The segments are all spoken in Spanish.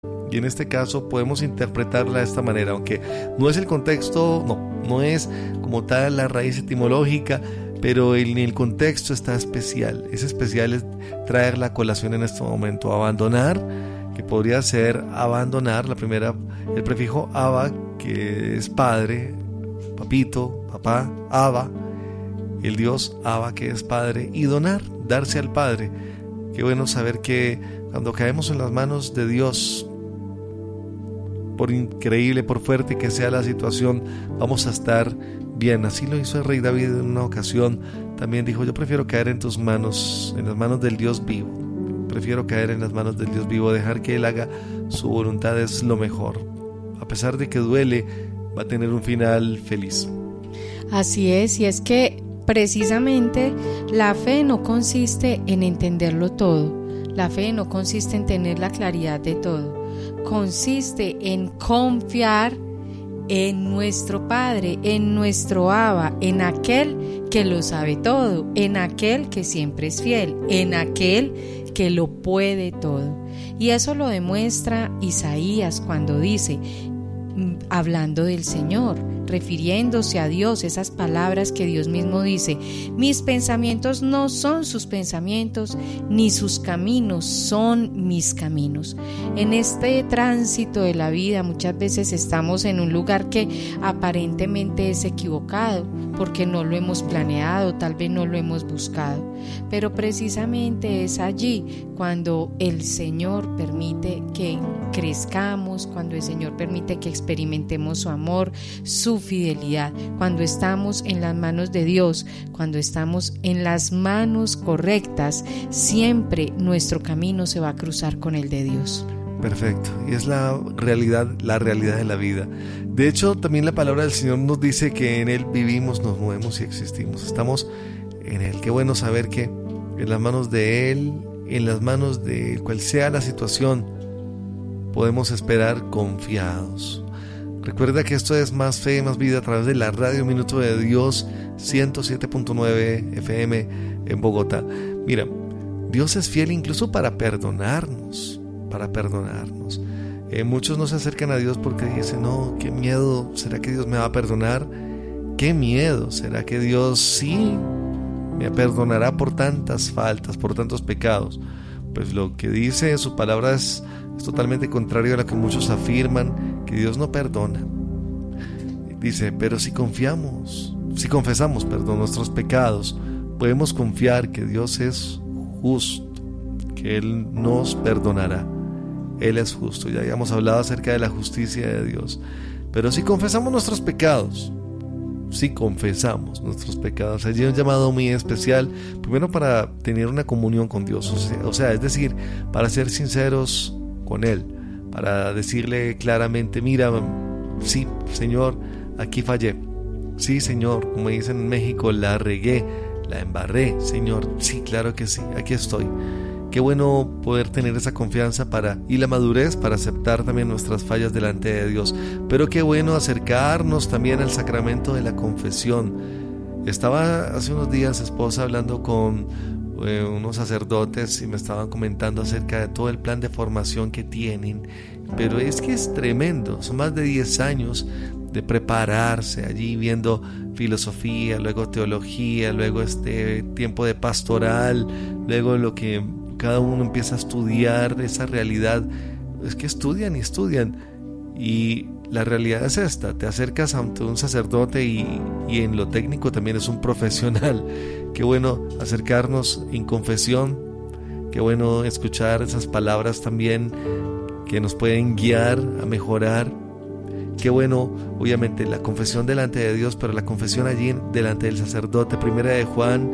Y en este caso podemos interpretarla de esta manera, aunque no es el contexto, no es como tal la raíz etimológica, pero en el contexto está especial. Es especial es traer la colación en este momento. Abandonar, que podría ser abandonar, el prefijo Abba, que es padre, papito, papá, Abba, el Dios Abba, que es padre, y donar, darse al Padre. Qué bueno saber que cuando caemos en las manos de Dios, por increíble, por fuerte que sea la situación, vamos a estar bien. Así lo hizo el rey David en una ocasión. También dijo: yo prefiero caer en tus manos, en las manos del Dios vivo. Prefiero caer en las manos del Dios vivo, dejar que Él haga su voluntad es lo mejor. A pesar de que duele, va a tener un final feliz. Así es, y es que precisamente la fe no consiste en entenderlo todo. La fe no consiste en tener la claridad de todo. Consiste en confiar en nuestro Padre, en nuestro Abba, en aquel que lo sabe todo, en aquel que siempre es fiel, en aquel que lo puede todo. Y eso lo demuestra Isaías cuando dice, hablando del Señor, refiriéndose a Dios, esas palabras que Dios mismo dice: mis pensamientos no son sus pensamientos, ni sus caminos son mis caminos. En este tránsito de la vida muchas veces estamos en un lugar que aparentemente es equivocado, porque no lo hemos planeado, tal vez no lo hemos buscado, pero precisamente es allí cuando el Señor permite que crezcamos, cuando el Señor permite que experimentemos su amor, su fidelidad, cuando estamos en las manos de Dios, cuando estamos en las manos correctas, siempre nuestro camino se va a cruzar con el de Dios. Perfecto, y es la realidad de la vida. De hecho, también la palabra del Señor nos dice que en Él vivimos, nos movemos y existimos. Estamos en Él. Qué bueno saber que en las manos de Él, en las manos de cual sea la situación, podemos esperar confiados. Recuerda que esto es Más Fe, Más Vida a través de la Radio Minuto de Dios 107.9 FM en Bogotá. Mira, Dios es fiel incluso para perdonarnos. Muchos no se acercan a Dios porque dicen: no, qué miedo, ¿será que Dios me va a perdonar? Qué miedo, ¿será que Dios sí me perdonará por tantas faltas, por tantos pecados? Pues lo que dice su palabra es totalmente contrario a lo que muchos afirman, que Dios no perdona. Dice: pero si confesamos, nuestros pecados, podemos confiar que Dios es justo, que Él nos perdonará. Él es justo. Ya habíamos hablado acerca de la justicia de Dios. Pero si confesamos nuestros pecados, allí hay un llamado muy especial, primero para tener una comunión con Dios, o sea, es decir, para ser sinceros con Él, para decirle claramente: mira, sí, Señor, aquí fallé. Sí, Señor, como dicen en México, la regué, la embarré. Señor, sí, claro que sí, aquí estoy. Qué bueno poder tener esa confianza y la madurez para aceptar también nuestras fallas delante de Dios. Pero qué bueno acercarnos también al sacramento de la confesión. Estaba hace unos días, esposa, hablando con unos sacerdotes y me estaban comentando acerca de todo el plan de formación que tienen. Pero es que es tremendo, son más de 10 años de prepararse allí, viendo filosofía, luego teología, luego tiempo de pastoral, luego lo que cada uno empieza a estudiar, esa realidad. Es que estudian y la realidad es esta: te acercas ante un sacerdote y en lo técnico también es un profesional. Qué bueno acercarnos en confesión, qué bueno escuchar esas palabras también que nos pueden guiar a mejorar. Qué bueno, obviamente, la confesión delante de Dios, pero la confesión allí delante del sacerdote. Primera de Juan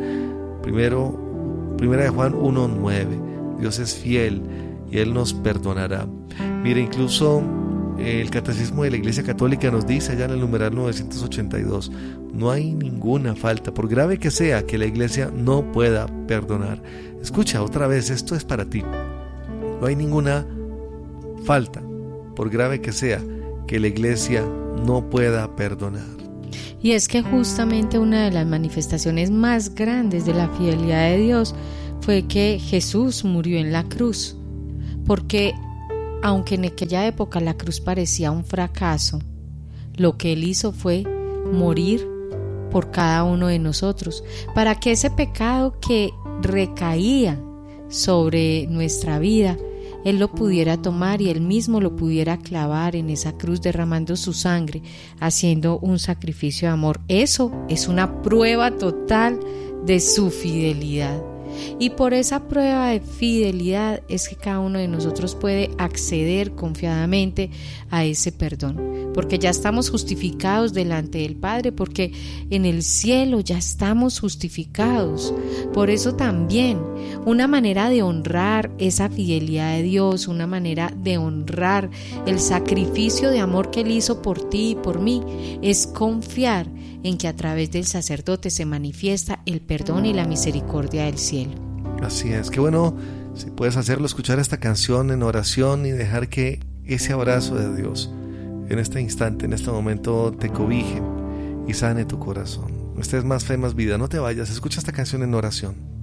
1:9. Dios es fiel y Él nos perdonará. Mira, incluso el Catecismo de la Iglesia Católica nos dice allá en el numeral 982: no hay ninguna falta, por grave que sea, que la Iglesia no pueda perdonar. Escucha otra vez, esto es para ti. No hay ninguna falta, por grave que sea, que la Iglesia no pueda perdonar. Y es que justamente una de las manifestaciones más grandes de la fidelidad de Dios fue que Jesús murió en la cruz, porque aunque en aquella época la cruz parecía un fracaso, lo que Él hizo fue morir por cada uno de nosotros, para que ese pecado que recaía sobre nuestra vida, Él lo pudiera tomar y Él mismo lo pudiera clavar en esa cruz, derramando su sangre, haciendo un sacrificio de amor. Eso es una prueba total de su fidelidad. Y por esa prueba de fidelidad es que cada uno de nosotros puede acceder confiadamente a ese perdón, porque ya estamos justificados delante del Padre, porque en el cielo ya estamos justificados. Por eso también una manera de honrar esa fidelidad de Dios, una manera de honrar el sacrificio de amor que Él hizo por ti y por mí, es confiar en que a través del sacerdote se manifiesta el perdón y la misericordia del cielo. Así es, qué bueno si puedes hacerlo, escuchar esta canción en oración y dejar que ese abrazo de Dios en este instante, en este momento, te cobije y sane tu corazón. Este es Más Fe, Más Vida. No te vayas, escucha esta canción en oración.